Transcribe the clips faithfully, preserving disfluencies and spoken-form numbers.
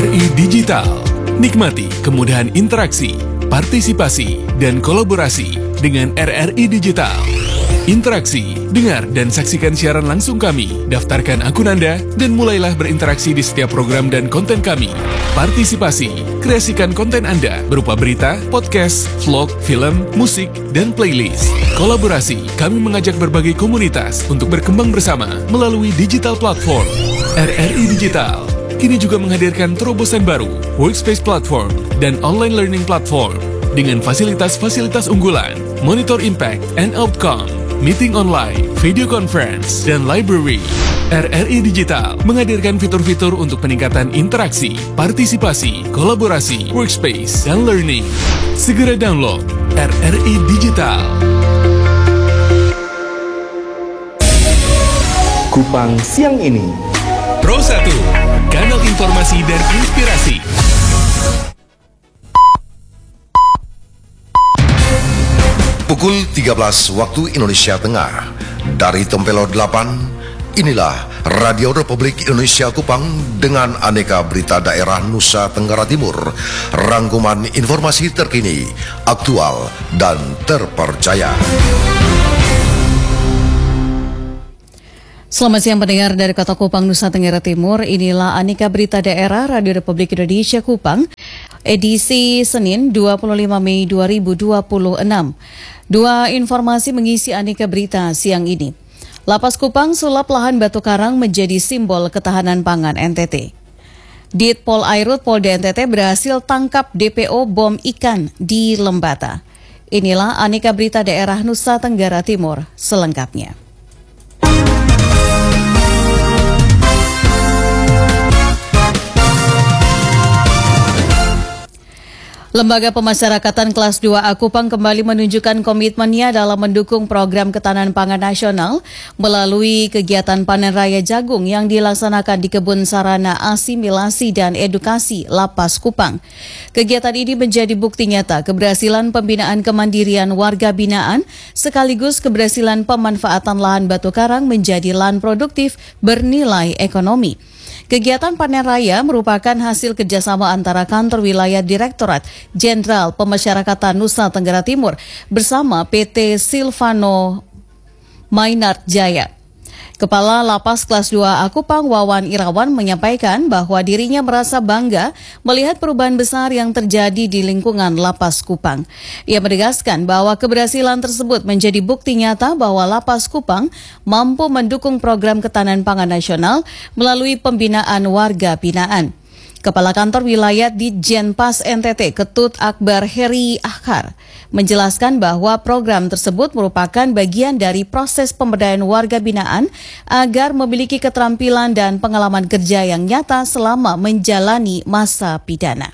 I Digital. Nikmati kemudahan interaksi, partisipasi, dan kolaborasi dengan R R I Digital. Interaksi, dengar dan saksikan siaran langsung kami, daftarkan akun Anda, dan mulailah berinteraksi di setiap program dan konten kami. Partisipasi, kreasikan konten Anda berupa berita, podcast, vlog, film, musik, dan playlist. Kolaborasi, kami mengajak berbagai komunitas untuk berkembang bersama melalui digital platform. R R I Digital kini juga menghadirkan terobosan baru, workspace platform, dan online learning platform dengan fasilitas-fasilitas unggulan, monitor impact and outcome, meeting online, video conference, dan library. R R I Digital menghadirkan fitur-fitur untuk peningkatan interaksi, partisipasi, kolaborasi, workspace, dan learning. Segera download R R I Digital. Kupang siang ini. Pro satu, kanal informasi dan inspirasi. Pukul tiga belas waktu Indonesia Tengah. Dari Tempelo delapan, inilah Radio Republik Indonesia Kupang dengan aneka berita daerah Nusa Tenggara Timur. Rangkuman informasi terkini, aktual, dan terpercaya. Selamat siang pendengar dari Kota Kupang, Nusa Tenggara Timur. Inilah aneka berita daerah Radio Republik Indonesia Kupang, edisi Senin dua puluh lima Mei dua ribu dua puluh enam. Dua informasi mengisi aneka berita siang ini. Lapas Kupang sulap lahan batu karang menjadi simbol ketahanan pangan N T T. Ditpol Airut Polda N T T berhasil tangkap D P O bom ikan di Lembata. Inilah aneka berita daerah Nusa Tenggara Timur selengkapnya. Lembaga Pemasyarakatan Kelas dua A Kupang kembali menunjukkan komitmennya dalam mendukung program ketahanan pangan nasional melalui kegiatan panen raya jagung yang dilaksanakan di Kebun Sarana Asimilasi dan Edukasi Lapas Kupang. Kegiatan ini menjadi bukti nyata keberhasilan pembinaan kemandirian warga binaan sekaligus keberhasilan pemanfaatan lahan batu karang menjadi lahan produktif bernilai ekonomi. Kegiatan panen raya merupakan hasil kerjasama antara kantor wilayah Direktorat Jenderal Pemasyarakatan Nusa Tenggara Timur bersama P T Silvano Maynard Jaya. Kepala Lapas Kelas dua A Kupang Wawan Irawan menyampaikan bahwa dirinya merasa bangga melihat perubahan besar yang terjadi di lingkungan Lapas Kupang. Ia menegaskan bahwa keberhasilan tersebut menjadi bukti nyata bahwa Lapas Kupang mampu mendukung program ketahanan pangan nasional melalui pembinaan warga binaan. Kepala Kantor Wilayah Ditjenpas N T T Ketut Akbar Heri Akhar menjelaskan bahwa program tersebut merupakan bagian dari proses pemberdayaan warga binaan agar memiliki keterampilan dan pengalaman kerja yang nyata selama menjalani masa pidana.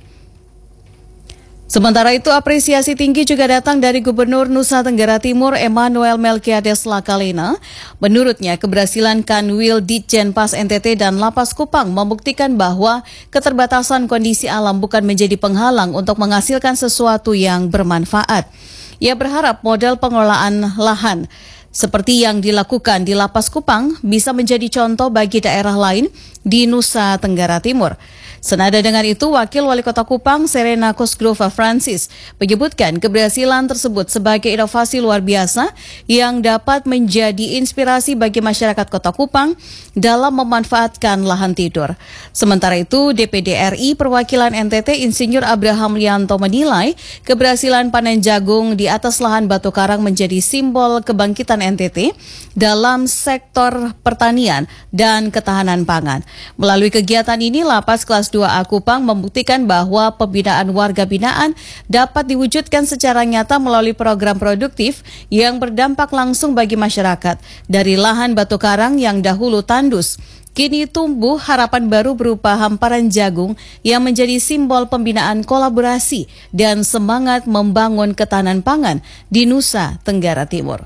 Sementara itu, apresiasi tinggi juga datang dari Gubernur Nusa Tenggara Timur Emmanuel Melkiades Lakalena. Menurutnya, keberhasilan Kanwil Ditjenpas N T T dan Lapas Kupang membuktikan bahwa keterbatasan kondisi alam bukan menjadi penghalang untuk menghasilkan sesuatu yang bermanfaat. Ia berharap model pengelolaan lahan seperti yang dilakukan di Lapas Kupang bisa menjadi contoh bagi daerah lain di Nusa Tenggara Timur. Senada dengan itu, Wakil Wali Kota Kupang Serena Kosgrova Francis menyebutkan keberhasilan tersebut sebagai inovasi luar biasa yang dapat menjadi inspirasi bagi masyarakat Kota Kupang dalam memanfaatkan lahan tidur. Sementara itu, D P D R I Perwakilan N T T Insinyur Abraham Lianto menilai keberhasilan panen jagung di atas lahan batu karang menjadi simbol kebangkitan N T T dalam sektor pertanian dan ketahanan pangan. Melalui kegiatan ini, Lapas Kelas dua A Kupang membuktikan bahwa pembinaan warga binaan dapat diwujudkan secara nyata melalui program produktif yang berdampak langsung bagi masyarakat. Dari lahan batu karang yang dahulu tandus, kini tumbuh harapan baru berupa hamparan jagung yang menjadi simbol pembinaan kolaborasi dan semangat membangun ketahanan pangan di Nusa Tenggara Timur.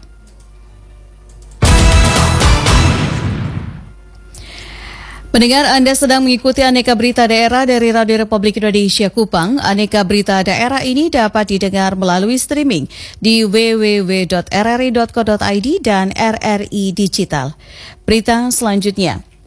Pendengar, Anda sedang mengikuti Aneka Berita Daerah dari Radio Republik Indonesia Kupang. Aneka Berita Daerah ini dapat didengar melalui streaming di w w w dot r r i dot co dot i d dan R R I Digital. Berita selanjutnya.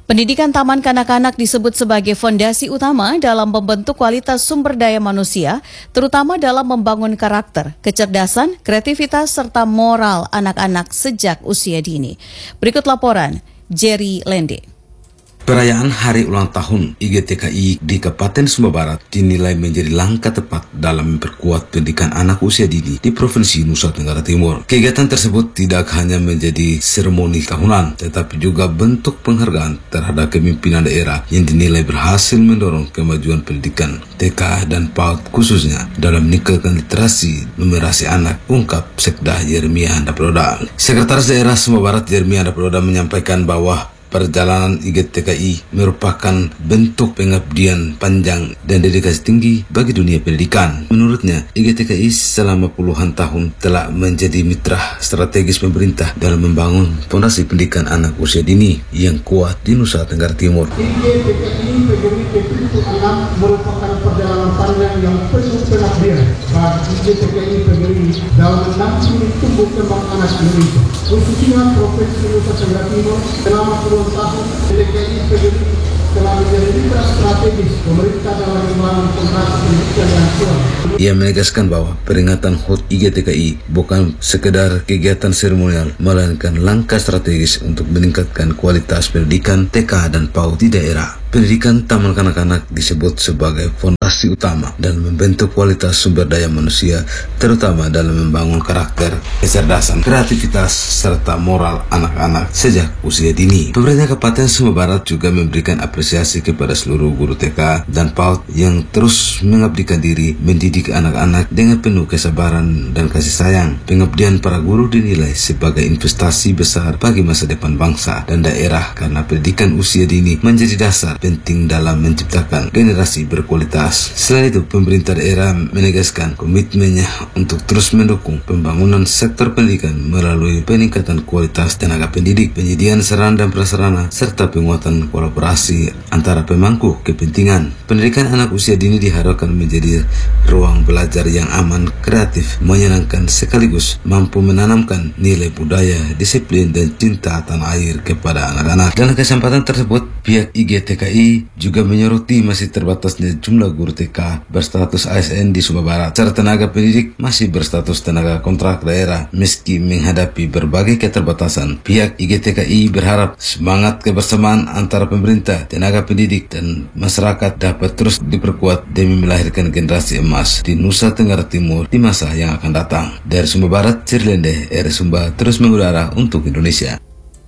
Pendidikan taman kanak-kanak disebut sebagai fondasi utama dalam membentuk kualitas sumber daya manusia, terutama dalam membangun karakter, kecerdasan, kreativitas, serta moral anak-anak sejak usia dini. Berikut laporan Jerry Lende. Perayaan Hari Ulang Tahun I G T K I di Kabupaten Sumba Barat dinilai menjadi langkah tepat dalam memperkuat pendidikan anak usia dini di Provinsi Nusa Tenggara Timur. Kegiatan tersebut tidak hanya menjadi seremoni tahunan, tetapi juga bentuk penghargaan terhadap kepemimpinan daerah yang dinilai berhasil mendorong kemajuan pendidikan T K dan PAUD khususnya dalam meningkatkan literasi numerasi anak, ungkap Sekda Yeremia Handaproda. Sekretaris Daerah Sumba Barat Yeremia Handaproda menyampaikan bahwa perjalanan I G T K I merupakan bentuk pengabdian panjang dan dedikasi tinggi bagi dunia pendidikan. Menurutnya, I G T K I selama puluhan tahun telah menjadi mitra strategis pemerintah dalam membangun fondasi pendidikan anak usia dini yang kuat di Nusa Tenggara Timur. I G T K I P G R I P Pintu enam merupakan perjalanan panjang yang penuh pengabdian bagi I G T K I P G R I dalam mendampingi tumbuh kembang anak Indonesia, khususnya Provinsi Nusa Tenggara Timur. Selama puluhan tahun, I G T K I P G R I telah menjadi mitra strategis pemerintah dalam membangun fondasi pendidikan yang kuat. Ia menegaskan bahwa peringatan H U T I G T K I bukan sekedar kegiatan seremonial, melainkan langkah strategis untuk meningkatkan kualitas pendidikan T K dan PAUD di daerah. Pendidikan taman kanak-kanak disebut sebagai fondasi utama dan membentuk kualitas sumber daya manusia, terutama dalam membangun karakter, kecerdasan, kreativitas, serta moral anak-anak sejak usia dini. Pemerintah Kabupaten Sumba Barat juga memberikan apresiasi kepada seluruh guru T K dan PAUD yang terus mengabdikan diri mendidik anak-anak dengan penuh kesabaran dan kasih sayang. Pengabdian para guru dinilai sebagai investasi besar bagi masa depan bangsa dan daerah karena pendidikan usia dini menjadi dasar penting dalam menciptakan generasi berkualitas. Selain itu, pemerintah daerah menegaskan komitmennya untuk terus mendukung pembangunan sektor pendidikan melalui peningkatan kualitas tenaga pendidik, penyediaan sarana dan prasarana, serta penguatan kolaborasi antara pemangku kepentingan. Pendidikan anak usia dini diharapkan menjadi ruang belajar yang aman, kreatif, menyenangkan, sekaligus mampu menanamkan nilai budaya, disiplin, dan cinta tanah air kepada anak-anak. Dalam kesempatan tersebut, pihak I G T K I juga menyoroti masih terbatasnya jumlah guru T K berstatus A S N di Sumba Barat, serta tenaga pendidik masih berstatus tenaga kontrak daerah. Meski menghadapi berbagai keterbatasan, pihak I G T K I berharap semangat kebersamaan antara pemerintah, tenaga pendidik, dan masyarakat dapat terus diperkuat demi melahirkan generasi emas di Nusa Tenggara Timur di masa yang akan datang. Dari Sumba Barat, Cirlende, R Sumba terus mengudara untuk Indonesia.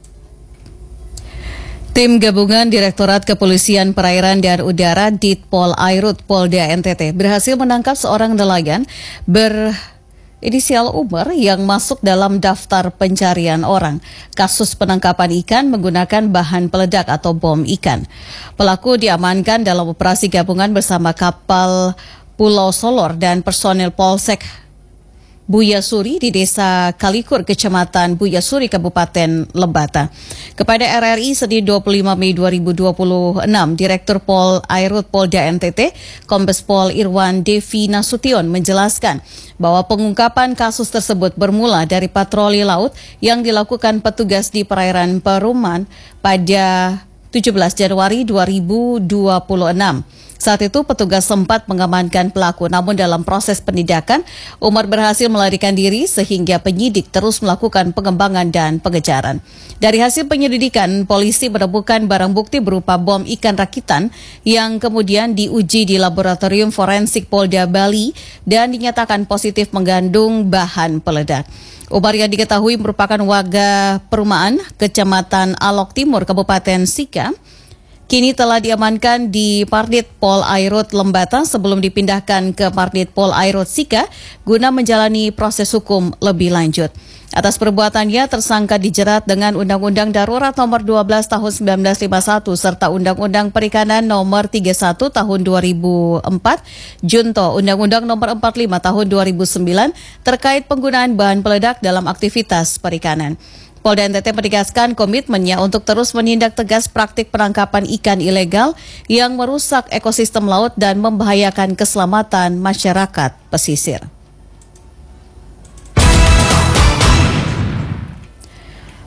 Tim gabungan Direktorat Kepolisian Perairan dan Udara Ditpol Airut Polda N T T berhasil menangkap seorang nelayan berinisial Umar yang masuk dalam daftar pencarian orang. Kasus penangkapan ikan menggunakan bahan peledak atau bom ikan. Pelaku diamankan dalam operasi gabungan bersama kapal Pulau Solor dan personel Polsek Buya Suri di Desa Kalikur, Kecamatan Buya Suri, Kabupaten Lebata. Kepada R R I Senin dua puluh lima Mei dua ribu dua puluh enam, Direktur Pol Airut Polda N T T, Kombes Pol Irwan Devi Nasution menjelaskan bahwa pengungkapan kasus tersebut bermula dari patroli laut yang dilakukan petugas di perairan Peruman pada tujuh belas Januari dua ribu dua puluh enam. Saat itu petugas sempat mengamankan pelaku, namun dalam proses penindakan, Umar berhasil melarikan diri sehingga penyidik terus melakukan pengembangan dan pengejaran. Dari hasil penyelidikan, polisi menemukan barang bukti berupa bom ikan rakitan yang kemudian diuji di laboratorium forensik Polda Bali dan dinyatakan positif mengandung bahan peledak. Umar yang diketahui merupakan warga perumahan Kecamatan Alok Timur, Kabupaten Sika, kini telah diamankan di Pardit Pol Airut Lembata sebelum dipindahkan ke Pardit Pol Airut Sika guna menjalani proses hukum lebih lanjut. Atas perbuatannya, tersangka dijerat dengan Undang-Undang Darurat Nomor dua belas Tahun seribu sembilan ratus lima puluh satu serta Undang-Undang Perikanan Nomor tiga puluh satu Tahun dua ribu empat, Junto Undang-Undang Nomor empat puluh lima Tahun dua ribu sembilan terkait penggunaan bahan peledak dalam aktivitas perikanan. Polda N T T menegaskan komitmennya untuk terus menindak tegas praktik penangkapan ikan ilegal yang merusak ekosistem laut dan membahayakan keselamatan masyarakat pesisir.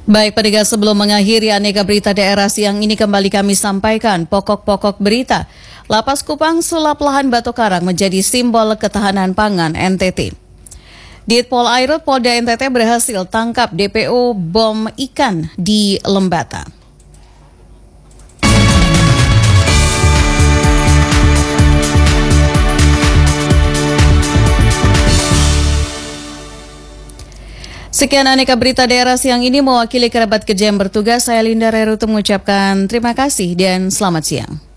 Baik pendengar, sebelum mengakhiri aneka berita daerah siang ini kembali kami sampaikan pokok-pokok berita. Lapas Kupang sulap lahan Batu Karang menjadi simbol ketahanan pangan N T T. Ditpol Airut Polda N T T berhasil tangkap D P O bom ikan di Lembata. Sekian aneka berita daerah siang ini, mewakili kerabat kerja yang bertugas, saya Linda Rerutu mengucapkan terima kasih dan selamat siang.